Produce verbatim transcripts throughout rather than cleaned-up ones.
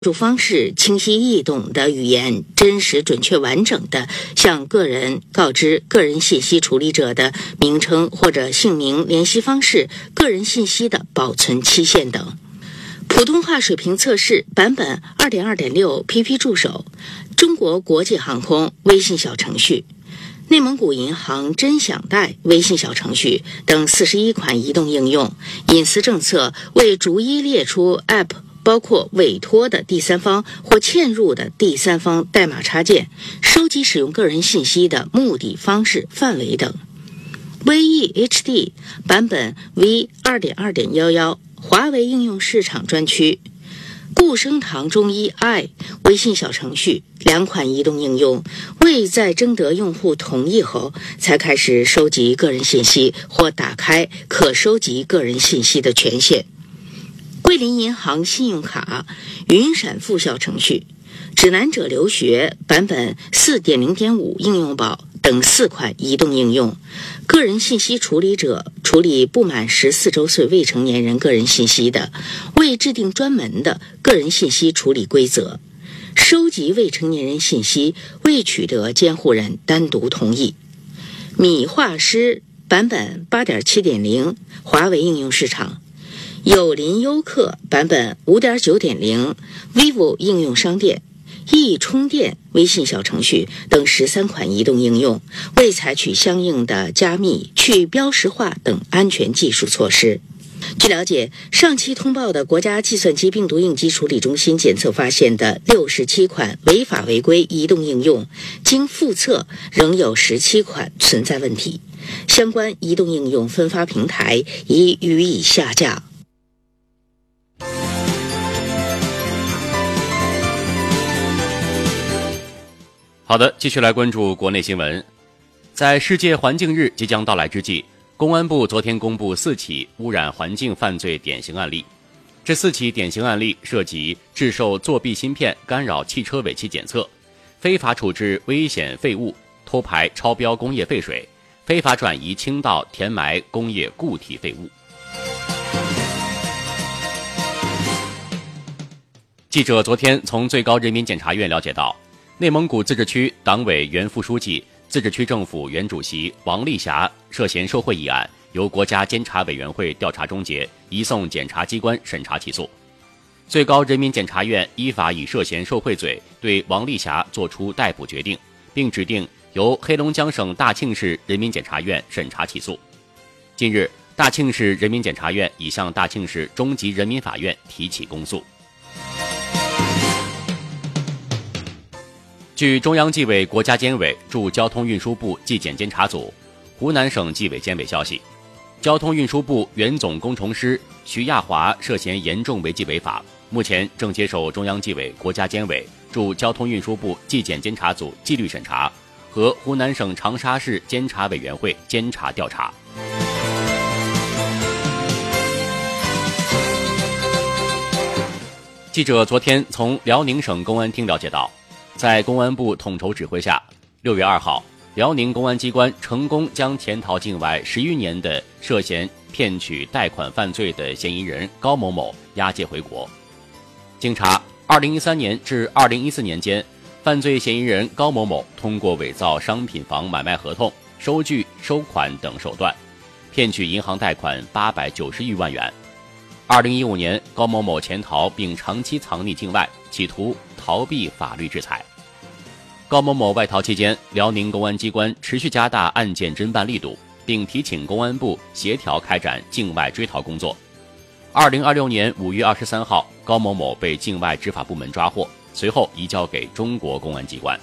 述方式清晰易懂的语言，真实准确完整的向个人告知个人信息处理者的名称或者姓名、联系方式、个人信息的保存期限等。普通话水平测试版本 二点二点六 P P 助手，中国国际航空微信小程序，内蒙古银行真享贷微信小程序等四十一款移动应用，隐私政策为逐一列出 App包括委托的第三方或嵌入的第三方代码插件、收集使用个人信息的目的、方式、范围等。微易 H D 版本 V 二点二点一一 华为应用市场专区，固生堂中医 I 微信小程序两款移动应用，未在征得用户同意后才开始收集个人信息或打开可收集个人信息的权限。桂林银行信用卡云闪付小程序，指南者留学版本 四点零点五 应用宝等四款移动应用，个人信息处理者处理不满十四周岁未成年人个人信息的，未制定专门的个人信息处理规则，收集未成年人信息未取得监护人单独同意。米画师版本 八点七点零 华为应用市场，友邻优客版本 五点九点零 vivo 应用商店，易充电微信小程序等十三款移动应用，未采取相应的加密、去标识化等安全技术措施。据了解，上期通报的国家计算机病毒应急处理中心检测发现的六十七款违法违规移动应用，经复测仍有十七款存在问题，相关移动应用分发平台已予以下架。 好的，继续来关注国内新闻。在世界环境日即将到来之际，公安部昨天公布四起污染环境犯罪典型案例。这四起典型案例涉及制售作弊芯片干扰汽车尾气检测、非法处置危险废物、偷排超标工业废水、非法转移倾倒填埋工业固体废物。记者昨天从最高人民检察院了解到，内蒙古自治区党委原副书记、自治区政府原主席王丽霞涉嫌受贿一案，由国家监察委员会调查终结，移送检察机关审查起诉。最高人民检察院依法以涉嫌受贿罪对王丽霞作出逮捕决定，并指定由黑龙江省大庆市人民检察院审查起诉。近日，大庆市人民检察院已向大庆市中级人民法院提起公诉。据中央纪委国家监委驻交通运输部纪检监察组、湖南省纪委监委消息，交通运输部原总工程师徐亚华涉嫌严重违纪违法，目前正接受中央纪委国家监委驻交通运输部纪检监察组纪律审查和湖南省长沙市监察委员会监察调查。记者昨天从辽宁省公安厅了解到，在公安部统筹指挥下，六月二号，辽宁公安机关成功将潜逃境外十余年的涉嫌骗取贷款犯罪的嫌疑人高某某押解回国。经查，二零一三年至二零一四年间，犯罪嫌疑人高某某通过伪造商品房买卖合同、收据、收款等手段，骗取银行贷款八百九十余万元。二零一五年，高某某潜逃并长期藏匿境外，企图逃避法律制裁。高某某外逃期间，辽宁公安机关持续加大案件侦办力度，并提请公安部协调开展境外追逃工作。二零二六年五月二十三号，高某某被境外执法部门抓获，随后移交给中国公安机关。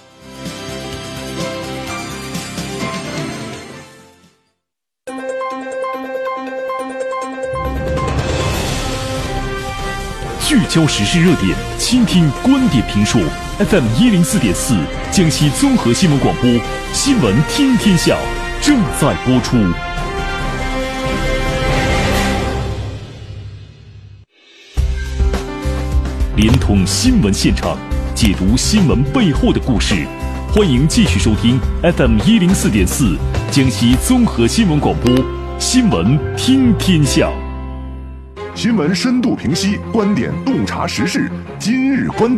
聚焦时事热点，倾听观点评述 F M 一零四点四，江西综合新闻广播，新闻听天下正在播出。连通新闻现场，解读新闻背后的故事。欢迎继续收听 F M 一零四点四，江西综合新闻广播，新闻听天下。 新闻深度评析，观点洞察时事。今日观点。